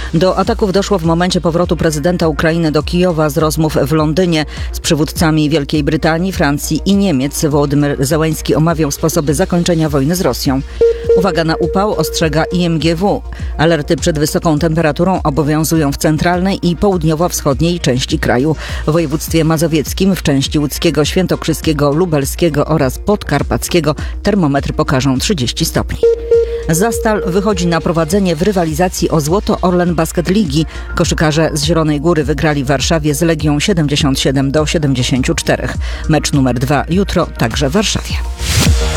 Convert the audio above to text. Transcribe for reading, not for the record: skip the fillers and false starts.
Do ataków doszło w momencie powrotu prezydenta Ukrainy do Kijowa z rozmów w Londynie z przywódcami Wielkiej Brytanii, Francji i Niemiec. Wołodymyr Zełański omawiał sposoby zakończenia wojny z Rosją. Uwaga na upał, ostrzega IMGW. Alerty przed wysoką temperaturą obowiązują w centralnej i południowo-wschodniej części kraju. W województwie mazowieckim, w części łódzkiego, świętokrzyskiego, lubelskiego oraz podkarpackiego termometry pokażą 30 stopni. Zastal wychodzi na prowadzenie w rywalizacji o złoto Orlen Basket Ligi. Koszykarze z Zielonej Góry wygrali w Warszawie z Legią 77-74. Mecz numer 2 jutro także w Warszawie.